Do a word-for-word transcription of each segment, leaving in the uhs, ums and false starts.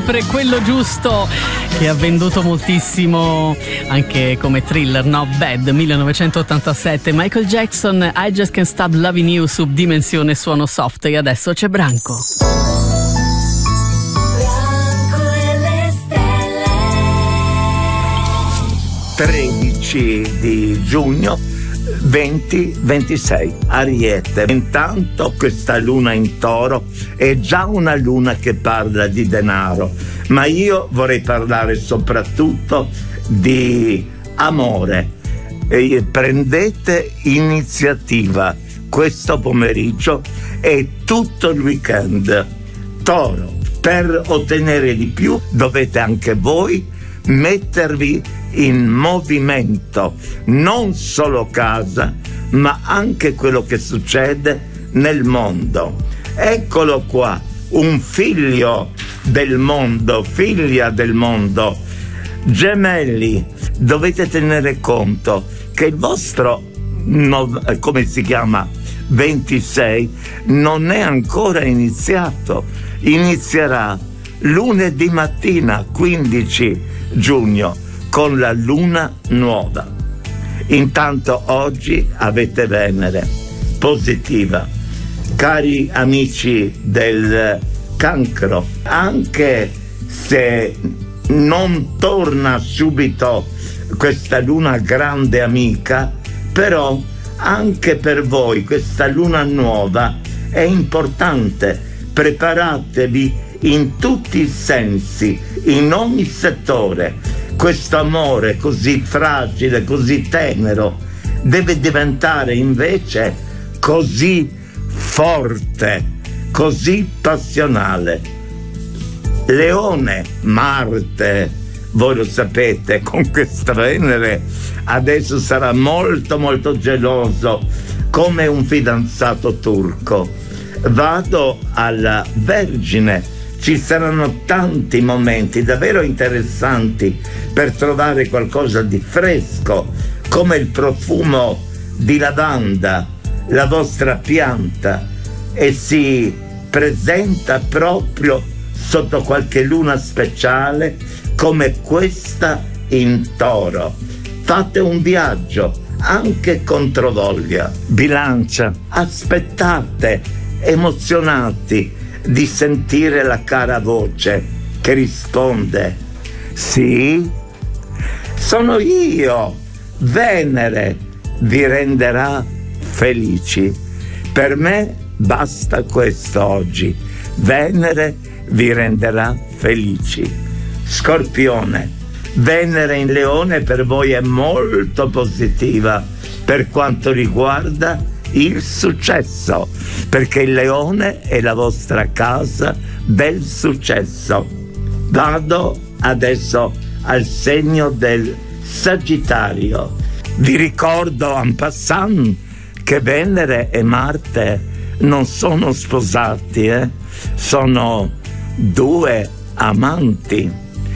sempre quello giusto, che ha venduto moltissimo anche come thriller, no? Bad, millenovecentottantasette. Michael Jackson, I Just Can't Stop Loving You, su Dimensione Suono Soft. E adesso c'è Branco. tredici di giugno venti ventisei, Ariete. Intanto questa luna in Toro è già una luna che parla di denaro, ma io vorrei parlare soprattutto di amore. E prendete iniziativa questo pomeriggio e tutto il weekend. Toro, per ottenere di più dovete anche voi mettervi in movimento, non solo casa, ma anche quello che succede nel mondo. Eccolo qua, un figlio del mondo, figlia del mondo. Gemelli, dovete tenere conto che il vostro, no, come si chiama, ventisei, non è ancora iniziato. Inizierà lunedì mattina, quindici giugno, con la luna nuova. Intanto oggi avete Venere positiva. Cari amici del Cancro, anche se non torna subito questa luna grande amica, però anche per voi questa luna nuova è importante. Preparatevi in tutti i sensi, in ogni settore. Questo amore così fragile, così tenero, deve diventare invece così forte, così passionale. Leone, Marte, voi lo sapete, con questa Venere adesso sarà molto molto geloso, come un fidanzato turco. Vado alla Vergine. Ci saranno tanti momenti davvero interessanti per trovare qualcosa di fresco, come il profumo di lavanda, la vostra pianta, e si presenta proprio sotto qualche luna speciale come questa in Toro. Fate un viaggio anche controvoglia. Bilancia, aspettate, emozionati, di sentire la cara voce che risponde: sì, sono io. Venere vi renderà felici. Per me basta questo oggi. Venere vi renderà felici. Scorpione, Venere in Leone per voi è molto positiva per quanto riguarda il successo, perché il Leone è la vostra casa del successo. Vado adesso al segno del Sagittario. Vi ricordo en passant che Venere e Marte non sono sposati, eh? Sono due amanti.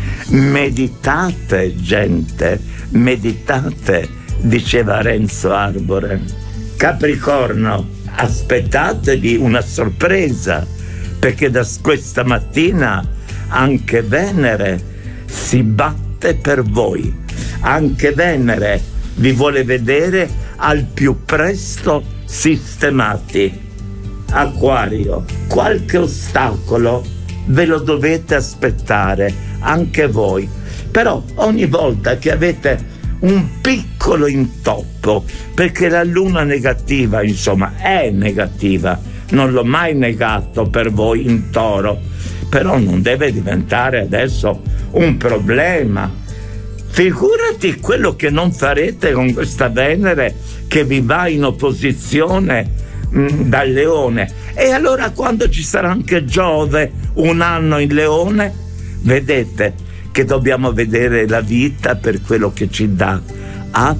Meditate, gente, meditate, diceva Renzo Arbore. Capricorno, aspettatevi una sorpresa, perché da questa mattina anche Venere si batte per voi. Anche Venere vi vuole vedere al più presto sistemati. Acquario, qualche ostacolo ve lo dovete aspettare anche voi, però ogni volta che avete un piccolo intoppo, perché la luna negativa, insomma, è negativa, non l'ho mai negato per voi in Toro, però non deve diventare adesso un problema. Figurati quello che non farete con questa Venere che vi va in opposizione mh, dal Leone. E allora quando ci sarà anche Giove un anno in Leone, vedete che dobbiamo vedere la vita per quello che ci dà.